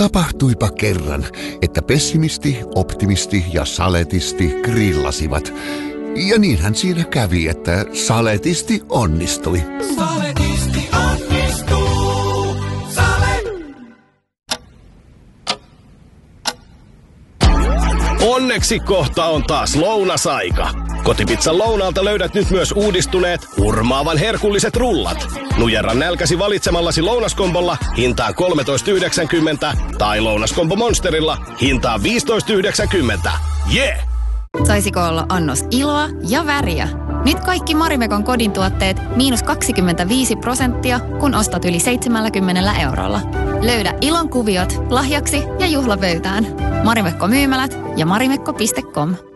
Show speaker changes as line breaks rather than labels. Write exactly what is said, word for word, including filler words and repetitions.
Tapahtuipa kerran, että pessimisti, optimisti ja saletisti grillasivat. Ja niinhän siinä kävi, että saletisti onnistui.
Saletisti onnistuu. Sale.
Onneksi kohta on taas lounasaika. Kotipizzan lounaalta löydät nyt myös uudistuneet, hurmaavan herkulliset rullat. Nujerra nälkäsi valitsemallasi lounaskombolla hintaan kolmetoista yhdeksänkymmentä tai lounaskombo Monsterilla hintaan viisitoista yhdeksänkymmentä. Jee! Yeah!
Saisiko olla annos iloa ja väriä? Nyt kaikki Marimekon kodin tuotteet miinus kaksikymmentäviisi prosenttia, kun ostat yli seitsemänkymmentä eurolla. Löydä ilon kuviot lahjaksi ja juhlapöytään. Marimekko myymälät ja marimekko piste com.